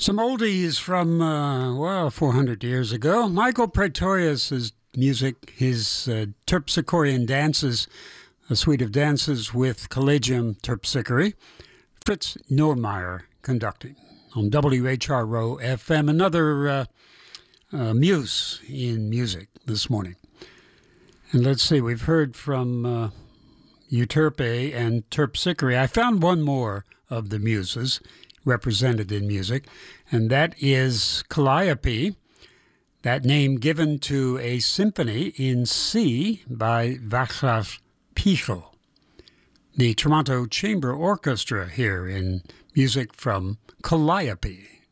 Some oldies from, 400 years ago. Michael Pretorius' music, his Terpsichorean dances, a suite of dances with Collegium Terpsichore. Fritz Normeyer conducting on WHRO FM. Another muse in music this morning. And let's see, we've heard from Euterpe and Terpsichore. I found one more of the muses represented in music, and that is Calliope, that name given to a symphony in C by Václav Pichel. The Toronto Chamber Orchestra here in music from Calliope.